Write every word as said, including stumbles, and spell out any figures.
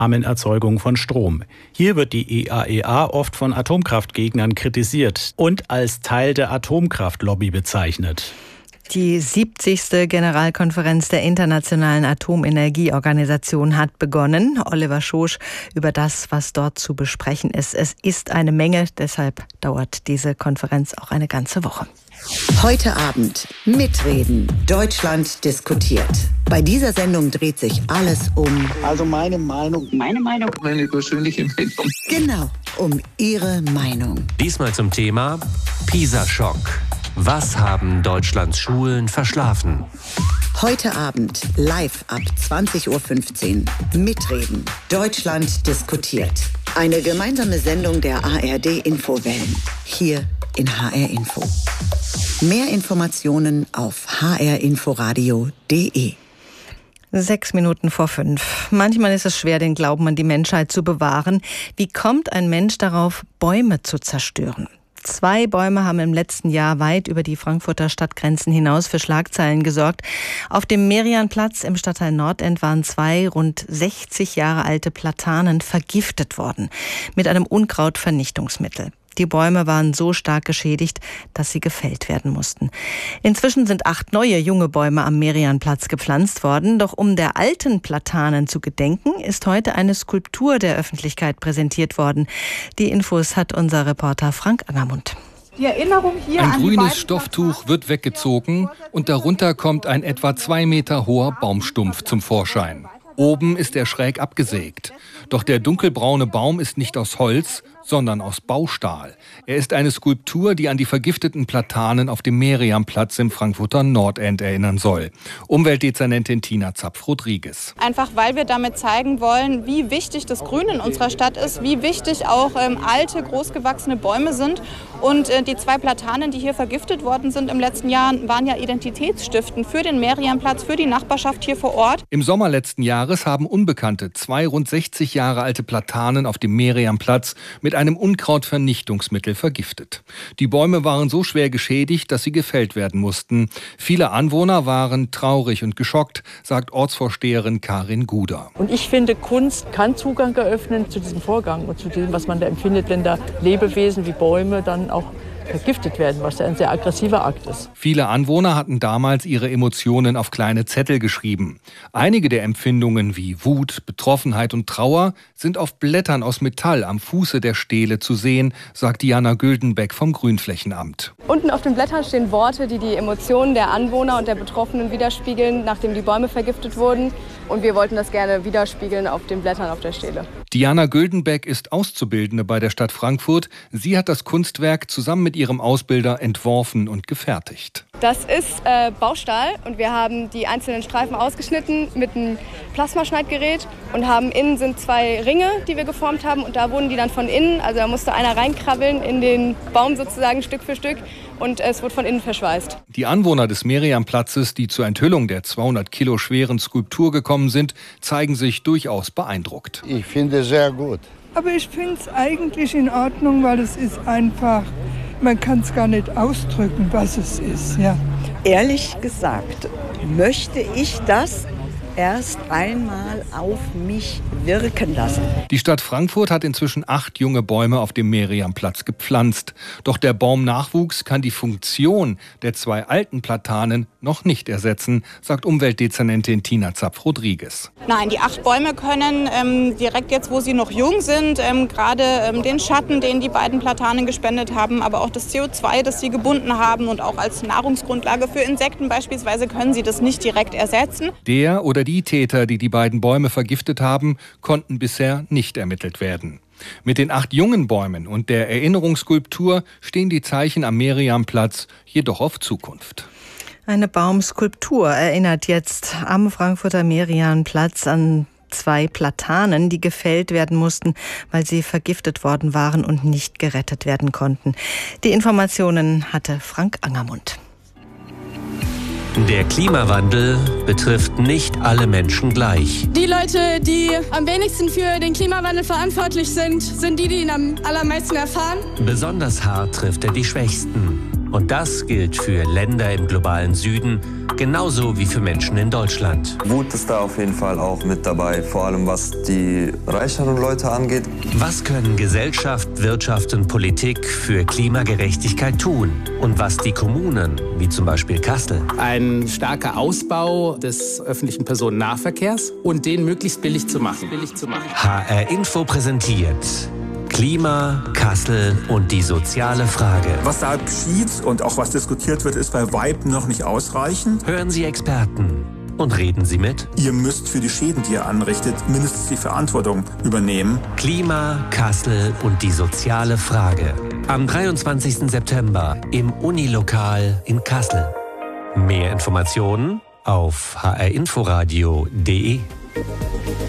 Erzeugung von Strom. Hier wird die I A E A oft von Atomkraftgegnern kritisiert und als Teil der Atomkraftlobby bezeichnet. Die siebzigste Generalkonferenz der Internationalen Atomenergieorganisation hat begonnen. Oliver Schosch über das, was dort zu besprechen ist. Es ist eine Menge, deshalb dauert diese Konferenz auch eine ganze Woche. Heute Abend mitreden. Deutschland diskutiert. Bei dieser Sendung dreht sich alles um... Also meine Meinung. Meine Meinung. Meine persönliche Meinung. Genau, um Ihre Meinung. Diesmal zum Thema PISA-Schock. Was haben Deutschlands Schulen verschlafen? Heute Abend live ab zwanzig Uhr fünfzehn. Mitreden. Deutschland diskutiert. Eine gemeinsame Sendung der A R D-Infowellen. Hier in H R Info. Mehr Informationen auf h r inforadio punkt d e. Sechs Minuten vor fünf. Manchmal ist es schwer, den Glauben an die Menschheit zu bewahren. Wie kommt ein Mensch darauf, Bäume zu zerstören? Zwei Bäume haben im letzten Jahr weit über die Frankfurter Stadtgrenzen hinaus für Schlagzeilen gesorgt. Auf dem Merianplatz im Stadtteil Nordend waren zwei rund sechzig Jahre alte Platanen vergiftet worden mit einem Unkrautvernichtungsmittel. Die Bäume waren so stark geschädigt, dass sie gefällt werden mussten. Inzwischen sind acht neue junge Bäume am Merianplatz gepflanzt worden. Doch um der alten Platanen zu gedenken, ist heute eine Skulptur der Öffentlichkeit präsentiert worden. Die Infos hat unser Reporter Frank Angermund. Die Erinnerung hier ein an grünes Stofftuch wird weggezogen und darunter kommt ein etwa zwei Meter hoher Baumstumpf zum Vorschein. Oben ist er schräg abgesägt. Doch der dunkelbraune Baum ist nicht aus Holz, sondern aus Baustahl. Er ist eine Skulptur, die an die vergifteten Platanen auf dem Merianplatz im Frankfurter Nordend erinnern soll. Umweltdezernentin Tina Zapf-Rodriguez. Einfach weil wir damit zeigen wollen, wie wichtig das Grün in unserer Stadt ist, wie wichtig auch ähm, alte, großgewachsene Bäume sind. Und äh, die zwei Platanen, die hier vergiftet worden sind im letzten Jahr, waren ja identitätsstiftend für den Merianplatz, für die Nachbarschaft hier vor Ort. Im Sommer letzten Jahres haben Unbekannte zwei rund sechzig Jahre alte Platanen auf dem Merianplatz mit einem Unkrautvernichtungsmittel vergiftet. Die Bäume waren so schwer geschädigt, dass sie gefällt werden mussten. Viele Anwohner waren traurig und geschockt, sagt Ortsvorsteherin Karin Guder. Und ich finde, Kunst kann Zugang eröffnen zu diesem Vorgang und zu dem, was man da empfindet, wenn da Lebewesen wie Bäume dann auch vergiftet werden, was ja ein sehr aggressiver Akt ist. Viele Anwohner hatten damals ihre Emotionen auf kleine Zettel geschrieben. Einige der Empfindungen wie Wut, Betroffenheit und Trauer sind auf Blättern aus Metall am Fuße der Stele zu sehen, sagt Diana Güldenbeck vom Grünflächenamt. Unten auf den Blättern stehen Worte, die die Emotionen der Anwohner und der Betroffenen widerspiegeln, nachdem die Bäume vergiftet wurden. Und wir wollten das gerne widerspiegeln auf den Blättern auf der Stele. Diana Güldenbeck ist Auszubildende bei der Stadt Frankfurt. Sie hat das Kunstwerk zusammen mit ihrem Ausbilder entworfen und gefertigt. Das ist äh, Baustahl und wir haben die einzelnen Streifen ausgeschnitten mit einem Plasmaschneidgerät und haben innen sind zwei Ringe, die wir geformt haben und da wurden die dann von innen, also da musste einer reinkrabbeln in den Baum sozusagen Stück für Stück und es wurde von innen verschweißt. Die Anwohner des Merianplatzes, die zur Enthüllung der zweihundert Kilo schweren Skulptur gekommen sind, zeigen sich durchaus beeindruckt. Ich finde es sehr gut. Aber ich finde es eigentlich in Ordnung, weil es ist einfach, man kann es gar nicht ausdrücken, was es ist. Ja. Ehrlich gesagt, möchte ich das erst einmal auf mich wirken lassen. Die Stadt Frankfurt hat inzwischen acht junge Bäume auf dem Merianplatz gepflanzt. Doch der Baumnachwuchs kann die Funktion der zwei alten Platanen noch nicht ersetzen, sagt Umweltdezernentin Tina Zapf-Rodriguez. Nein, die acht Bäume können ähm, direkt jetzt, wo sie noch jung sind, ähm, gerade ähm, den Schatten, den die beiden Platanen gespendet haben, aber auch das C O zwei, das sie gebunden haben und auch als Nahrungsgrundlage für Insekten beispielsweise, können sie das nicht direkt ersetzen. Der oder die Täter, die die beiden Bäume vergiftet haben, konnten bisher nicht ermittelt werden. Mit den acht jungen Bäumen und der Erinnerungsskulptur stehen die Zeichen am Merianplatz jedoch auf Zukunft. Eine Baumskulptur erinnert jetzt am Frankfurter Merianplatz an zwei Platanen, die gefällt werden mussten, weil sie vergiftet worden waren und nicht gerettet werden konnten. Die Informationen hatte Frank Angermund. Der Klimawandel betrifft nicht alle Menschen gleich. Die Leute, die am wenigsten für den Klimawandel verantwortlich sind, sind die, die ihn am allermeisten erfahren. Besonders hart trifft er die Schwächsten. Und das gilt für Länder im globalen Süden genauso wie für Menschen in Deutschland. Wut ist da auf jeden Fall auch mit dabei, vor allem was die reicheren Leute angeht. Was können Gesellschaft, Wirtschaft und Politik für Klimagerechtigkeit tun? Und was die Kommunen, wie zum Beispiel Kassel? Ein starker Ausbau des öffentlichen Personennahverkehrs und den möglichst billig zu machen. Billig zu machen. H R Info präsentiert Klima, Kassel und die soziale Frage. Was da geschieht und auch was diskutiert wird, ist bei weitem noch nicht ausreichend. Hören Sie Experten und reden Sie mit. Ihr müsst für die Schäden, die ihr anrichtet, mindestens die Verantwortung übernehmen. Klima, Kassel und die soziale Frage. Am dreiundzwanzigsten September im Unilokal in Kassel. Mehr Informationen auf h r inforadio punkt d e.